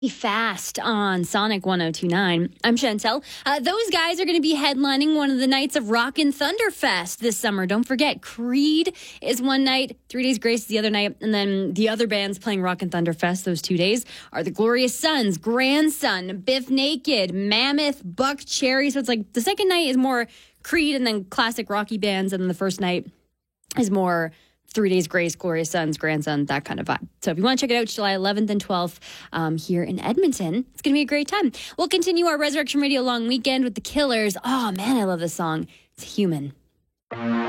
Fast on Sonic 1029. I'm Chantel. Those guys are going to be headlining one of the nights of Rockin' Thunderfest this summer. Don't forget, Creed is one night, 3 Days Grace is the other night, and then the other bands playing Rockin' Thunderfest those 2 days are the Glorious Sons, Grandson, Biff Naked, Mammoth, Buck Cherry. So it's like the second night is more Creed and then classic Rocky bands, and then the first night is more 3 Days Grace, Glorious Sons, Grandson, that kind of vibe. So if you want to check it out, July 11th and 12th here in Edmonton, it's going to be a great time. We'll continue our Resurrection Radio long weekend with the Killers. Oh, man, I love this song. It's Human.